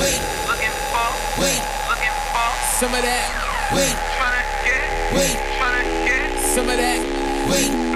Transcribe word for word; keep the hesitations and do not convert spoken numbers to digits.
wait, looking for, wait, looking for, some of that, wait, tryna get, wait, tryna get, some of that, wait.